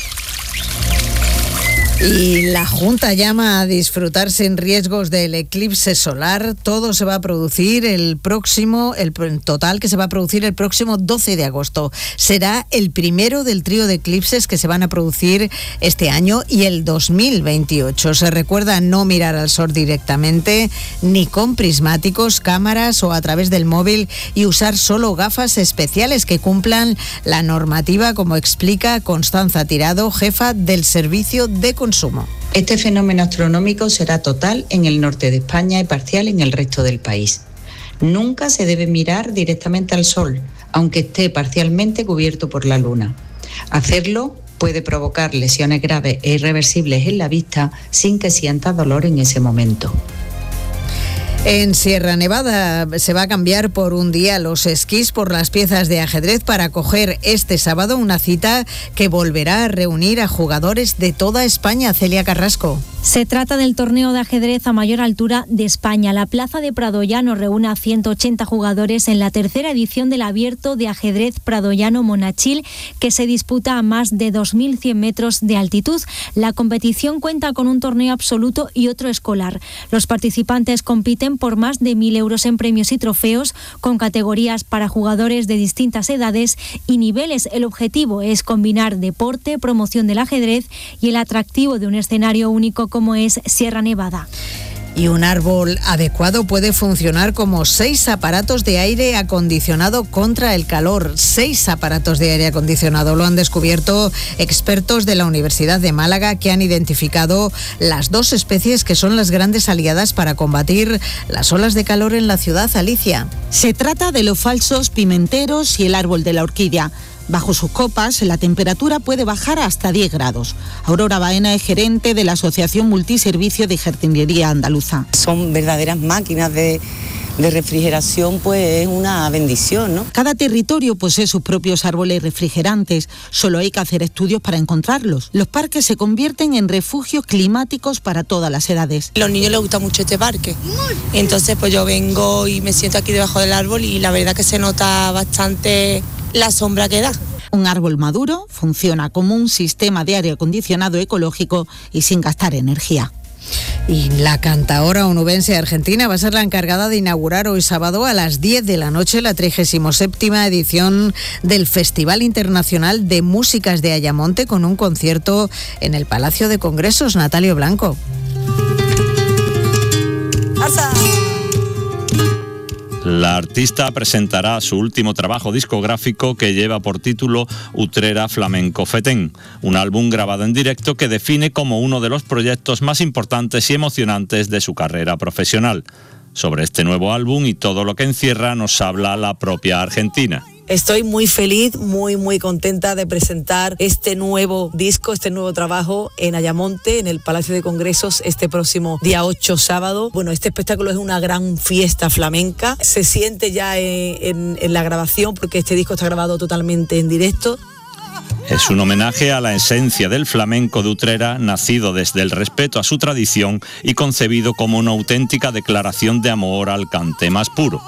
Y la Junta llama a disfrutar sin riesgos del eclipse solar. Todo se va a producir el próximo, el total que se va a producir el próximo doce de agosto. Será el primero del trío de eclipses que se van a producir este año y el dos mil veintiocho. Se recuerda no mirar al sol directamente, ni con prismáticos, cámaras o a través del móvil, y usar solo gafas especiales que cumplan la normativa, como explica Constanza Tirado, jefa del Servicio de Consumo. Este fenómeno astronómico será total en el norte de España y parcial en el resto del país. Nunca se debe mirar directamente al sol, aunque esté parcialmente cubierto por la luna. Hacerlo puede provocar lesiones graves e irreversibles en la vista sin que sienta dolor en ese momento. En Sierra Nevada se va a cambiar por un día los esquís por las piezas de ajedrez para acoger este sábado una cita que volverá a reunir a jugadores de toda España. Celia Carrasco. Se trata del torneo de ajedrez a mayor altura de España. La plaza de Pradoyano reúne a ciento ochenta jugadores en la tercera edición del Abierto de Ajedrez Pradoyano Monachil, que se disputa a más de dos mil cien metros de altitud. La competición cuenta con un torneo absoluto y otro escolar. Los participantes compiten por más de mil euros en premios y trofeos, con categorías para jugadores de distintas edades y niveles. El objetivo es combinar deporte, promoción del ajedrez y el atractivo de un escenario único como es Sierra Nevada. Y un árbol adecuado puede funcionar como seis aparatos de aire acondicionado contra el calor. Seis aparatos de aire acondicionado. Lo han descubierto expertos de la Universidad de Málaga, que han identificado las dos especies que son las grandes aliadas para combatir las olas de calor en la ciudad. Alicia. Se trata de los falsos pimenteros y el árbol de la orquídea. Bajo sus copas, la temperatura puede bajar hasta diez grados. Aurora Baena es gerente de la Asociación Multiservicio de Jardinería Andaluza. Son verdaderas máquinas de, de refrigeración, pues es una bendición, ¿no? Cada territorio posee sus propios árboles refrigerantes. Solo hay que hacer estudios para encontrarlos. Los parques se convierten en refugios climáticos para todas las edades. A los niños les gusta mucho este parque. Entonces, pues yo vengo y me siento aquí debajo del árbol y la verdad que se nota bastante la sombra que da. Un árbol maduro funciona como un sistema de aire acondicionado ecológico y sin gastar energía. Y la cantaora onubense argentina va a ser la encargada de inaugurar hoy sábado a las diez de la noche la trigésima séptima edición del Festival Internacional de Músicas de Ayamonte, con un concierto en el Palacio de Congresos. Natalio Blanco. ¡Arsa! La artista presentará su último trabajo discográfico, que lleva por título Utrera Flamenco Fetén, un álbum grabado en directo que define como uno de los proyectos más importantes y emocionantes de su carrera profesional. Sobre este nuevo álbum y todo lo que encierra nos habla la propia argentina. Estoy muy feliz, muy muy contenta de presentar este nuevo disco, este nuevo trabajo en Ayamonte, en el Palacio de Congresos, este próximo día ocho, sábado. Bueno, este espectáculo es una gran fiesta flamenca. Se siente ya en, en, en la grabación, porque este disco está grabado totalmente en directo. Es un homenaje a la esencia del flamenco de Utrera, nacido desde el respeto a su tradición y concebido como una auténtica declaración de amor al cante más puro.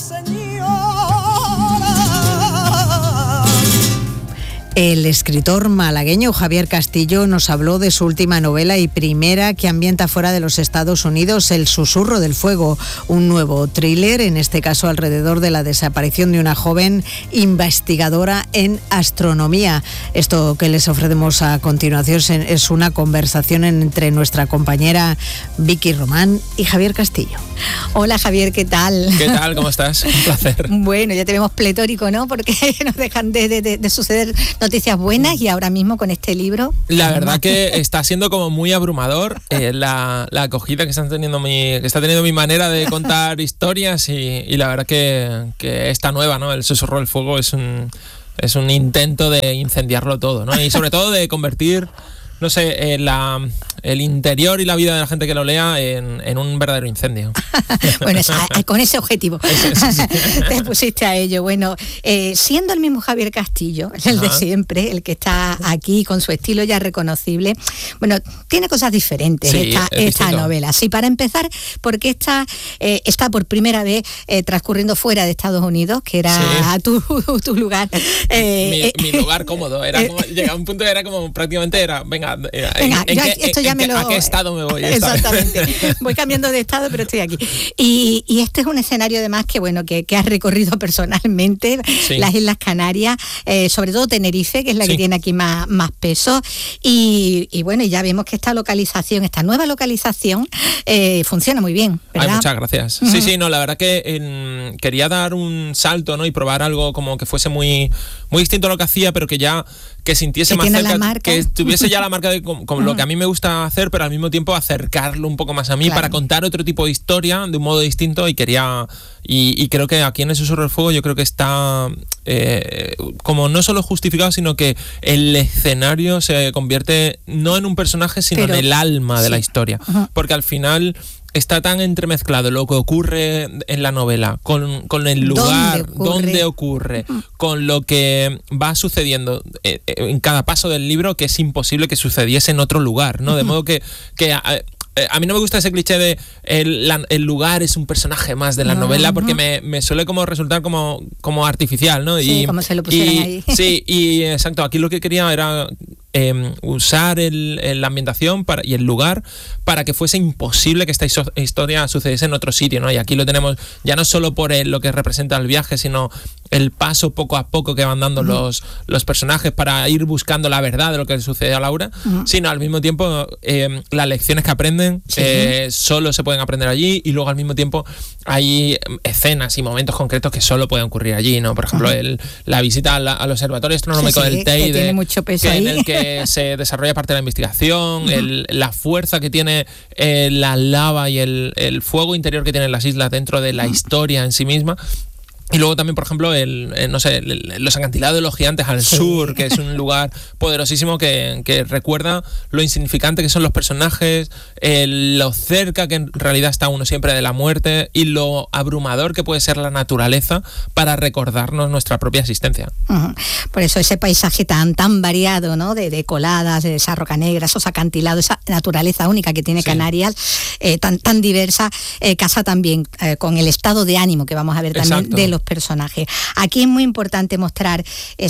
El escritor malagueño Javier Castillo nos habló de su última novela y primera, que ambienta fuera de los Estados Unidos, El susurro del fuego, un nuevo thriller, en este caso alrededor de la desaparición de una joven investigadora en astronomía. Esto que les ofrecemos a continuación es una conversación entre nuestra compañera Vicky Román y Javier Castillo. Hola Javier, ¿qué tal? ¿Qué tal? ¿Cómo estás? Un placer. Bueno, ya te vemos pletórico, ¿no? Porque nos dejan de, de, de, de suceder noticias buenas, y ahora mismo con este libro. La verdad que está siendo como muy abrumador eh, la, la acogida que, están teniendo mi, que está teniendo mi manera de contar historias, y, y la verdad que, que esta nueva, ¿no? El susurro del fuego es un, es un intento de incendiarlo todo, ¿no? Y sobre todo de convertir, no sé, eh, la, el interior y la vida de la gente que lo lea en, en un verdadero incendio. Bueno, esa, con ese objetivo sí, sí, sí. Te pusiste a ello. Bueno, eh, siendo el mismo Javier Castillo, el Ajá. de siempre, el que está aquí con su estilo ya reconocible, bueno, tiene cosas diferentes sí, esta, esta novela. Sí, para empezar, porque esta eh, está por primera vez eh, transcurriendo fuera de Estados Unidos, que era sí. tu, tu lugar. Eh, mi, mi lugar cómodo. Era como, llegaba a un punto, era como prácticamente era, venga, Venga, Venga en, en qué, esto ya me lo... ¿a qué estado me voy? Exactamente. Voy cambiando de estado, pero estoy aquí. Y, y este es un escenario además que bueno que, que has recorrido personalmente, sí. las Islas Canarias, eh, sobre todo Tenerife, que es la sí. que tiene aquí más, más peso. Y, y bueno, ya vemos que esta localización, esta nueva localización, eh, funciona muy bien, ¿verdad? Ay, muchas gracias. Uh-huh. Sí, sí, no, la verdad que en, quería dar un salto, ¿no? Y probar algo como que fuese muy, muy distinto a lo que hacía, pero que ya que sintiese que más cerca, que tuviese ya la marca de como, como uh-huh. lo que a mí me gusta hacer, pero al mismo tiempo acercarlo un poco más a mí, claro. para contar otro tipo de historia de un modo distinto, y quería y, y creo que aquí en El susurro del fuego yo creo que está eh, como no solo justificado, sino que el escenario se convierte no en un personaje, sino pero, en el alma sí. de la historia, uh-huh. porque al final está tan entremezclado lo que ocurre en la novela con, con el lugar donde ocurre, donde ocurre uh-huh. con lo que va sucediendo eh, en cada paso del libro, que es imposible que sucediese en otro lugar, ¿no? Uh-huh. De modo que, que a, a mí no me gusta ese cliché de el, la, el lugar es un personaje más de la uh-huh. novela, porque me, me suele como resultar como, como artificial, ¿no? Sí, y, como se lo pusieran y, ahí. Sí, y exacto, aquí lo que quería era Eh, usar el, el, la ambientación para, y el lugar para que fuese imposible que esta iso- historia sucediese en otro sitio, ¿no? Y aquí lo tenemos ya no solo por el, lo que representa el viaje, sino el paso poco a poco que van dando uh-huh. los, los personajes para ir buscando la verdad de lo que le sucede a Laura, uh-huh. sino al mismo tiempo eh, las lecciones que aprenden sí. eh, solo se pueden aprender allí, y luego al mismo tiempo hay escenas y momentos concretos que solo pueden ocurrir allí, ¿no? Por ejemplo, uh-huh. el, la visita a la, al Observatorio Astronómico sí, sí, del Teide, que tiene mucho peso que ahí. En el que se desarrolla parte de la investigación, uh-huh. el, la fuerza que tiene eh, la lava y el, el fuego interior que tienen las islas dentro de la uh-huh. historia en sí misma. Y luego también, por ejemplo, el, el no sé, el, los acantilados de los gigantes al sí. sur, que es un lugar poderosísimo que, que recuerda lo insignificante que son los personajes, el, lo cerca que en realidad está uno siempre de la muerte, y lo abrumador que puede ser la naturaleza para recordarnos nuestra propia existencia. Uh-huh. Por eso ese paisaje tan tan variado, ¿no? De, de coladas, de esa roca negra, esos acantilados, esa naturaleza única que tiene sí. Canarias, eh, tan, tan diversa, eh, casa también eh, con el estado de ánimo que vamos a ver también Exacto. de los personajes. Aquí es muy importante mostrar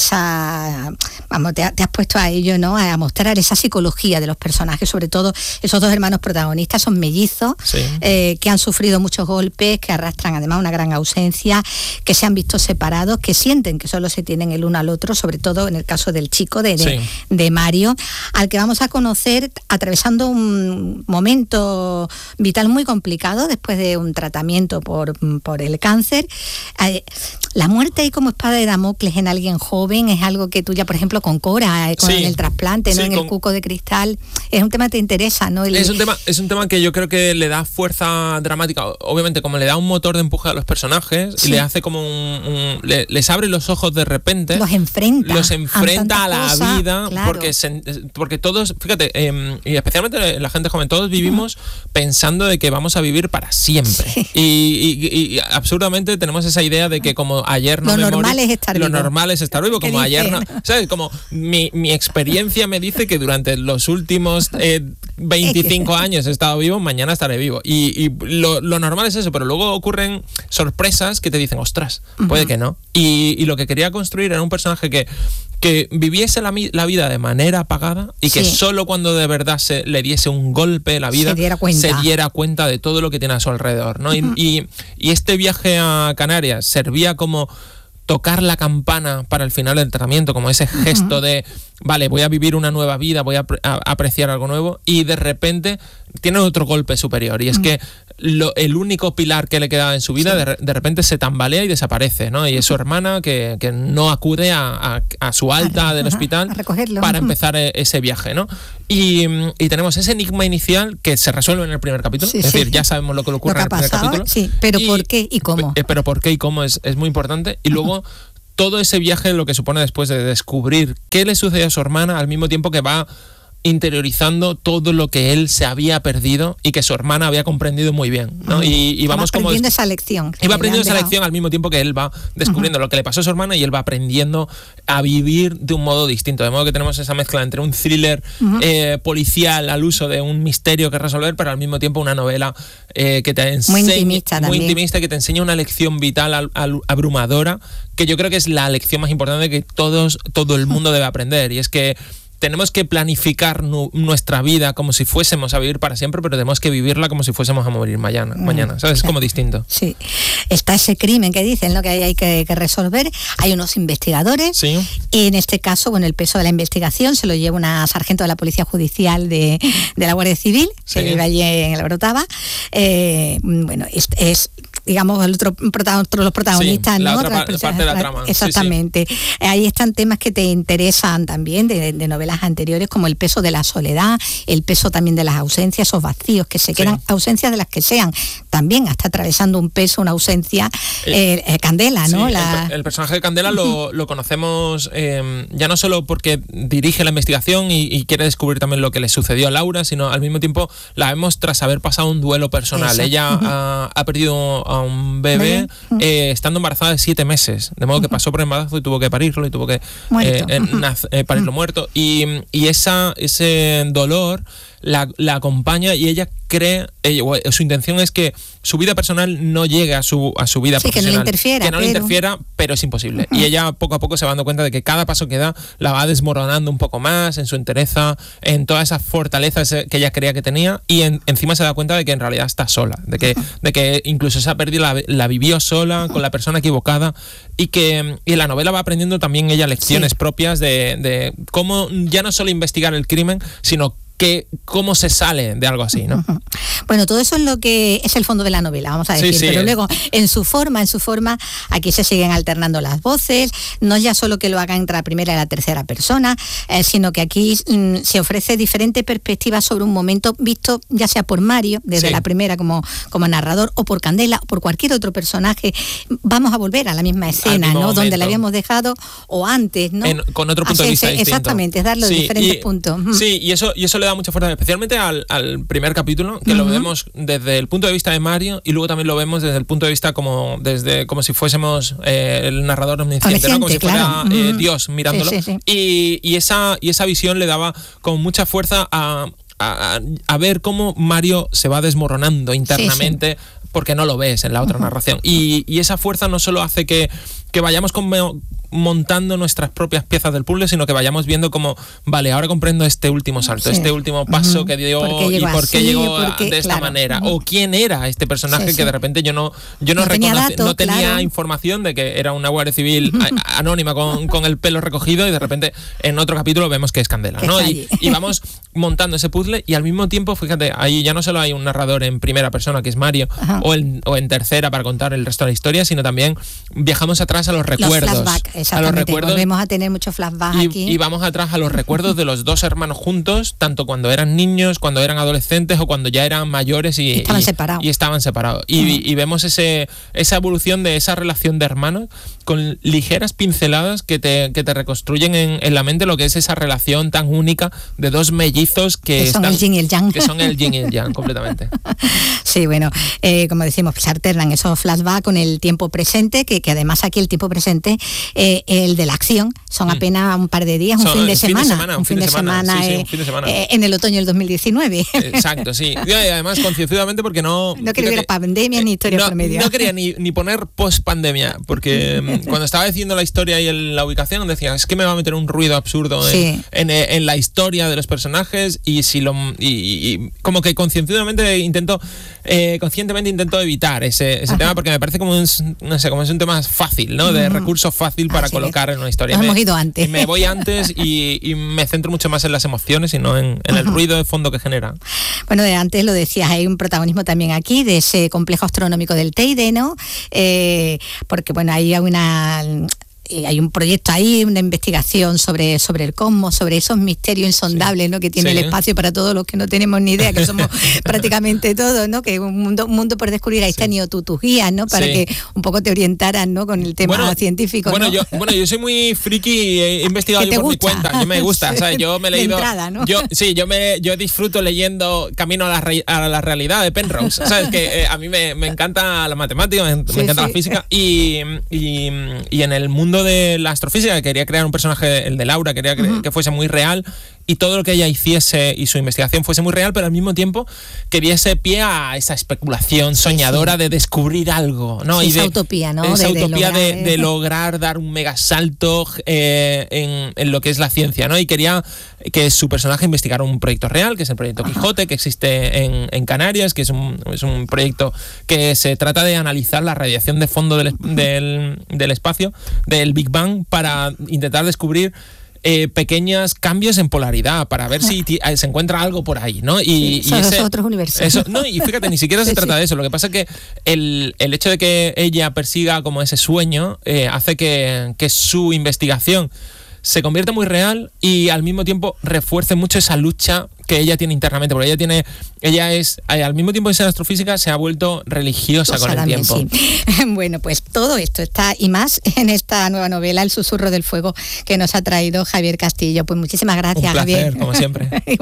esa, vamos, te, te has puesto a ello, ¿no? A mostrar esa psicología de los personajes, sobre todo esos dos hermanos protagonistas, son mellizos, sí. eh, que han sufrido muchos golpes, que arrastran además una gran ausencia, que se han visto separados, que sienten que solo se tienen el uno al otro, sobre todo en el caso del chico de, de, sí. de Mario, al que vamos a conocer atravesando un momento vital muy complicado después de un tratamiento por, por el cáncer. Eh, La muerte ahí como espada de Damocles en alguien joven es algo que tú ya, por ejemplo, con Cora, eh, con Sí. el trasplante, ¿no? Sí, en con- el cuco de cristal. Es un tema que te interesa, ¿no? El- Es un tema, es un tema que yo creo que le da fuerza dramática, obviamente como le da un motor de empuje a los personajes Sí. y le hace como un, un- le- les abre los ojos de repente, los enfrenta. los enfrenta a, la tantas cosas, vida, claro. porque se- porque todos, fíjate, eh, y especialmente la gente joven, todos vivimos pensando de que vamos a vivir para siempre. Y, y- y absurdamente tenemos esa idea de que como ayer no Lo me normal morí, es estar lo vivo. normal es estar vivo, ¿Qué como ayer no, dicen? ¿sabes? Como mi, mi experiencia me dice que durante los últimos eh, veinticinco años he estado vivo, mañana estaré vivo. Y, y lo, lo normal es eso, pero luego ocurren sorpresas que te dicen, ostras, puede que no. Y, y lo que quería construir era un personaje que, que viviese la, mi- la vida de manera apagada y que Sí. solo cuando de verdad se le diese un golpe la vida Se diera cuenta. se diera cuenta de todo lo que tiene a su alrededor, ¿no? Y- y, y este viaje a Canarias servía como tocar la campana para el final del tratamiento, como ese gesto de, vale, voy a vivir una nueva vida, voy a, apre- a- apreciar algo nuevo, y de repente tiene otro golpe superior, y es que lo- el único pilar que le quedaba en su vida de, re- de repente se tambalea y desaparece, ¿no? Y es su hermana que, que no acude a, a- a su alta del hospital recogerlo. para empezar eh, ese viaje, ¿no? Y, mm, y tenemos ese enigma inicial que se resuelve en el primer capítulo, Sí, es sí. decir, ya sabemos lo que le ocurre Lo que en ha el primer pasado, capítulo. sí, pero ¿por qué y cómo? Eh, pero por qué y cómo es, es muy importante. Y luego todo ese viaje lo que supone después de descubrir qué le sucede a su hermana al mismo tiempo que va interiorizando todo lo que él se había perdido y que su hermana había comprendido muy bien, ¿no? Y, y vamos como aprendiendo esa lección. que y va le aprendiendo han esa dejado. lección al mismo tiempo que él va descubriendo lo que le pasó a su hermana y él va aprendiendo a vivir de un modo distinto. De modo que tenemos esa mezcla entre un thriller Ujú. eh, policial al uso de un misterio que resolver, pero al mismo tiempo una novela eh, que te enseña, Muy intimista muy también. intimista, que te enseña una lección vital al- al- abrumadora, que yo creo que es la lección más importante que todos, todo el mundo debe aprender. Y es que tenemos que planificar nu- nuestra vida como si fuésemos a vivir para siempre, pero tenemos que vivirla como si fuésemos a morir mañana. Mm, mañana ¿sabes? Es como distinto. Sí, está ese crimen que dicen, ¿no? Que hay, hay que, que resolver. Hay unos investigadores. Sí. Y en este caso, bueno, el peso de la investigación se lo lleva una sargento de la Policía Judicial de, de la Guardia Civil, que Sí. vive allí en el Brotava. Eh, bueno, es, es, digamos, el otro, prota- otro de los protagonistas, Sí, la ¿no? otra Otras pa- personas- parte de la trama, sí, sí. Exactamente. Ahí están temas que te interesan también de, de novelas anteriores, como el peso de la soledad, el peso también de las ausencias, esos vacíos que se quedan, ausencias de las que sean. También está atravesando un peso, una ausencia, eh, eh, Candela, ¿no? Sí, La- el, el personaje de Candela lo, lo conocemos eh, ya no solo porque dirige la investigación y, y quiere descubrir también lo que le sucedió a Laura, sino al mismo tiempo la vemos tras haber pasado un duelo personal. Eso. Ella Ujú. ha, ha perdido a un bebé eh, estando embarazada de siete meses, de modo que pasó por embarazo y tuvo que parirlo y tuvo que Muerto. eh, eh, nac- eh, parirlo muerto. Y, y esa, ese dolor la, la acompaña y ella cree, ella, o su intención es que su vida personal no llegue a su, a su vida Sí, que no le profesional. interfiera, Que no le pero- interfiera, pero es imposible. Y ella poco a poco se va dando cuenta de que cada paso que da la va desmoronando un poco más en su entereza, en todas esas fortalezas que ella creía que tenía, y en- encima se da cuenta de que en realidad está sola, de que, de que incluso esa pérdida la, la vivió sola, con la persona equivocada, y que y en la novela va aprendiendo también ella lecciones Sí. propias de, de cómo ya no solo investigar el crimen, sino que cómo se sale de algo así, ¿no? Bueno, todo eso es lo que es el fondo de la novela, vamos a Sí, decir, sí. pero luego en su forma, en su forma, aquí se siguen alternando las voces, no ya solo que lo haga entre la primera y la tercera persona, eh, sino que aquí mm, se ofrece diferente perspectiva sobre un momento visto ya sea por Mario, desde Sí. la primera como, como narrador, o por Candela, o por cualquier otro personaje. Vamos a volver a la misma escena, mismo ¿no? Donde momento. la habíamos dejado, o antes, ¿no? En- con otro punto de vista Hacerse- distinto. Exactamente, es darle Sí, diferentes y- puntos. Ujú. Sí, y eso, y eso le da mucha fuerza, especialmente al, al primer capítulo, que lo Ujú. vemos desde el punto de vista de Mario y luego también lo vemos desde el punto de vista como desde como si fuésemos eh, el narrador omnisciente, ¿no? Como si Omnisciente, fuera claro. eh, Ujú. Dios mirándolo. Sí, sí, sí. Y, y esa, y esa visión le daba con mucha fuerza a, a, a ver cómo Mario se va desmoronando internamente. Porque no lo ves en la otra narración. Y, y esa fuerza no solo hace que, que vayamos como montando nuestras propias piezas del puzzle, sino que vayamos viendo como, vale, ahora comprendo este último salto, Sí. este último paso Ujú. que dio ¿Por qué y llegó por qué así? llegó ¿Por qué? de esta Claro. manera. Ujú. O quién era este personaje Sí, sí. que de repente yo no, yo no, No tenía reconocí- datos, no tenía claro. información de que era una guardia civil a- anónima con, con el pelo recogido y de repente en otro capítulo vemos que es Candela, Que ¿no? está Y, allí. y vamos montando ese puzzle y al mismo tiempo, fíjate, ahí ya no solo hay un narrador en primera persona que es Mario Ajá. o en, o en tercera para contar el resto de la historia, sino también viajamos atrás atrás a los recuerdos. Los flashback, exactamente. A los recuerdos, volvemos a tener muchos flashbacks y, aquí. Y vamos atrás a los recuerdos de los dos hermanos juntos, tanto cuando eran niños, cuando eran adolescentes o cuando ya eran mayores y, y estaban y, separados. Y estaban separados. Y, uh-huh. y vemos ese, esa evolución de esa relación de hermanos con ligeras pinceladas que te, que te reconstruyen en, en la mente lo que es esa relación tan única de dos mellizos que, que son están, el yin y el yang. Que son el yin y el yang, completamente. Sí, bueno, eh, como decimos, se alternan esos flashbacks con el tiempo presente, que, que además aquí el tiempo presente, eh, el de la acción, son mm. apenas un par de días, un son, fin de semana. Fin de semana un fin de semana, semana, sí, eh, sí, un fin de semana. Eh, en el otoño del dos mil diecinueve. Exacto, sí. Y además, concienzudamente, porque no... No quería ver pandemia eh, ni historia no, por medio. No quería ni, ni poner post-pandemia, porque cuando estaba diciendo la historia y el, la ubicación, decía, es que me va a meter un ruido absurdo sí. en, en, en la historia de los personajes y si lo y, y como que conscientemente intento eh, conscientemente intento evitar ese, ese tema porque me parece como un, no sé, como es un tema fácil, ¿no? De recurso fácil para Así colocar es. en una historia. Nos me, hemos ido antes. Me voy antes y, y me centro mucho más en las emociones y no en, en el ruido de fondo que genera. Bueno, de antes lo decías, hay un protagonismo también aquí de ese complejo astronómico del Teide, ¿no? Eh, porque bueno, hay una... hay un proyecto ahí, una investigación sobre, sobre el cosmos, sobre esos misterios insondables, sí. ¿no? que tiene sí. el espacio para todos los que no tenemos ni idea, que somos prácticamente todos, ¿no? Que es un mundo, un mundo por descubrir. Ahí sí. están tú tus guías, ¿no? Para sí. que un poco te orientaran, ¿no? Con el tema bueno, científico. Bueno, ¿no? yo, bueno, yo soy muy friki y he investigado yo por gusta? mi cuenta. Yo me gusta, ¿sabes? Yo me he leído. Entrada, ¿no? Yo sí, yo me yo disfruto leyendo Camino a la, re, a la realidad de Penrose. ¿Sabes? Que eh, a mí me, me encanta la matemática, me, sí, me encanta sí. la física y, y, y en el mundo de la astrofísica quería crear un personaje, el de Laura, quería que, uh-huh. que fuese muy real y todo lo que ella hiciese y su investigación fuese muy real, pero al mismo tiempo que diese pie a esa especulación soñadora sí, sí. de descubrir algo, ¿no? Sí, y esa de, utopía, ¿no? Esa de, utopía de, de, lograr, de lograr dar un mega salto eh, en, en lo que es la ciencia, ¿no? Y quería que su personaje investigara un proyecto real, que es el proyecto Quijote, que existe en, en Canarias, que es un, es un proyecto que se trata de analizar la radiación de fondo del, del, del espacio, del Big Bang, para intentar descubrir eh, pequeños cambios en polaridad para ver si t- se encuentra algo por ahí, ¿no? Y, sí, son y ese, los otros universos. Eso, no, y fíjate, ni siquiera se sí, trata sí. de eso. Lo que pasa es que el, el hecho de que ella persiga como ese sueño eh, hace que, que su investigación se convierte muy real y al mismo tiempo refuerce mucho esa lucha que ella tiene internamente, porque ella tiene, ella es, al mismo tiempo de ser astrofísica, se ha vuelto religiosa pues con el tiempo. Sí. Bueno, pues todo esto está y más en esta nueva novela, El susurro del fuego, que nos ha traído Javier Castillo. Pues muchísimas gracias, Un placer, Javier. como siempre.